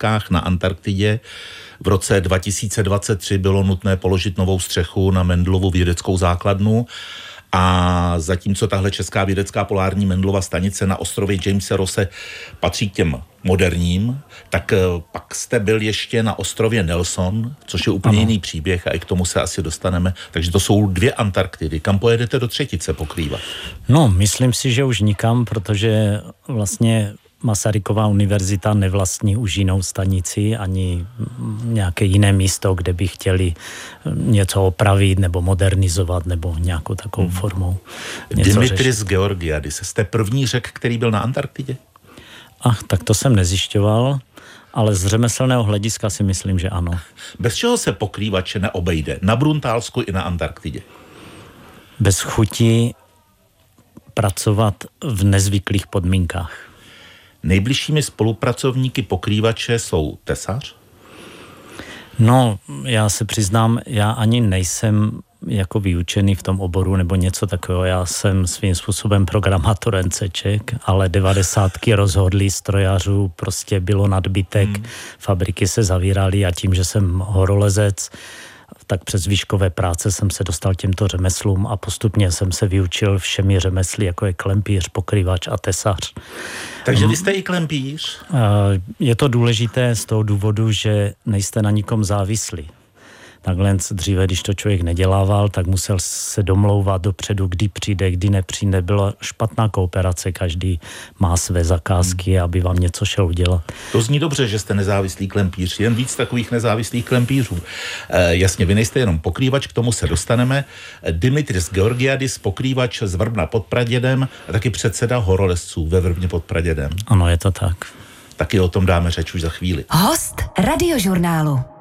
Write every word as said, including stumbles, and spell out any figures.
otázkách na Antarktidě. V roce dva tisíce dvacet tři bylo nutné položit novou střechu na Mendelovu vědeckou základnu a zatímco tahle česká vědecká polární Mendelova stanice na ostrově Jamese Rosse patří k těm moderním, tak pak jste byl ještě na ostrově Nelson, což je úplně ano. jiný příběh a i k tomu se asi dostaneme. Takže to jsou dvě Antarktidy. Kam pojedete do třetice pokrývat? No, myslím si, že už nikam, protože vlastně Masaryková univerzita nevlastní už jinou stanici ani nějaké jiné místo, kde by chtěli něco opravit nebo modernizovat nebo nějakou takovou hmm. formou. Dimitris Georgiadis, jste první Řek, který byl na Antarktidě? Ach, tak to jsem nezjišťoval, ale z řemeslného hlediska si myslím, že ano. Bez čeho se pokrývače neobejde? Na Bruntálsku i na Antarktidě? Bez chuti pracovat v nezvyklých podmínkách. Nejbližšími spolupracovníky pokrývače jsou tesař? No, já se přiznám, já ani nejsem jako vyučený v tom oboru nebo něco takového. Já jsem svým způsobem programátor NCček, ale devadesátky rozhodli strojařů, prostě bylo nadbytek, hmm. fabriky se zavíraly a tím, že jsem horolezec, tak přes výškové práce jsem se dostal těmto řemeslům a postupně jsem se vyučil všemi řemesly, jako je klempíř, pokrývač a tesař. Takže vy jste i klempíř? Je to důležité z toho důvodu, že nejste na nikom závislí. Takhle dříve, když to člověk nedělával, tak musel se domlouvat dopředu, kdy přijde, kdy nepřijde. Byla špatná kooperace, každý má své zakázky, hmm. aby vám něco šel udělat. To zní dobře, že jste nezávislý klempíř, jen víc takových nezávislých klempířů. E, jasně, vy nejste jenom pokrývač, k tomu se dostaneme. Dimitris Georgiadis, pokrývač z Vrbna pod Pradědem a taky předseda horolezců ve Vrbně pod Pradědem. Ano, je to tak. Taky o tom dáme řeč už za chvíli. Host Radiožurnálu.